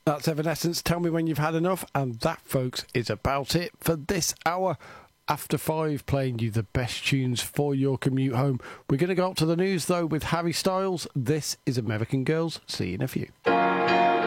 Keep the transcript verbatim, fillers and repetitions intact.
That's Evanescence, Tell Me When You've Had Enough, and that, folks, is about it for this hour. After five, playing you the best tunes for your commute home. We're going to go up to the news, though, with Harry Styles. This is American Girls. See you in a few.